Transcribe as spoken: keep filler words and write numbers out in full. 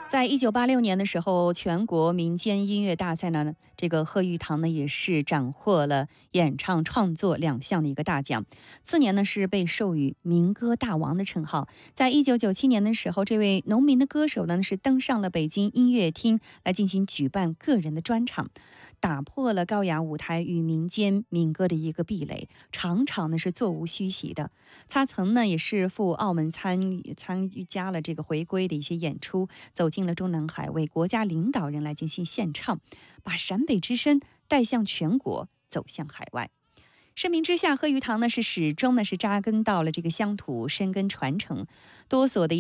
在一九八六年的时候，全国民间音乐大赛呢，这个贺玉堂呢也是斩获了演唱创作两项的一个大奖。次年呢是被授予民歌大王的称号。在一九九七年的时候，这位农民的歌手呢是登上了北京音乐厅来进行举办个人的专场，打破了高雅舞台与民间民歌的一个壁垒，场场呢是座无虚席的。他曾呢也是赴澳门参与参加了这个回归的一些演出，走进了中南海，为国家领导人来进行献唱，把陕北之声带向全国，走向海外。盛名之下，贺玉堂呢是始终呢是扎根到了这个乡土，深耕传承，多所的